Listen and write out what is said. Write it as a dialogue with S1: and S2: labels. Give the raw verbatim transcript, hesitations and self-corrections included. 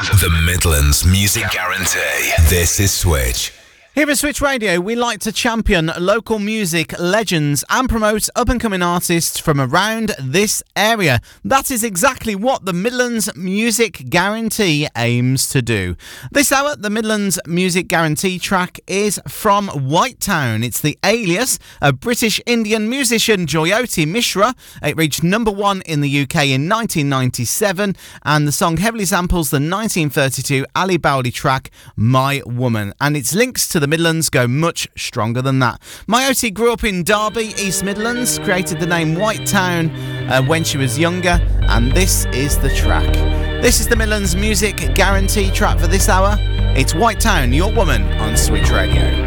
S1: The Midlands Music Guarantee. This is Switch.
S2: Here at Switch Radio, we like to champion local music legends and promote up-and-coming artists from around this area. That is exactly what the Midlands Music Guarantee aims to do. This hour, the Midlands Music Guarantee track is from White Town. It's the alias of British Indian musician Jyoti Mishra. It reached number one in the U K in nineteen ninety-seven, and the song heavily samples the nineteen thirty-two Ali Bowley track My Woman, and its links to the Midlands go much stronger than that. Jyoti grew up in Derby, East Midlands, created the name White Town uh, when she was younger, and this is the track. This is the Midlands Music Guarantee track for this hour. It's White Town, Your Woman on Switch Radio.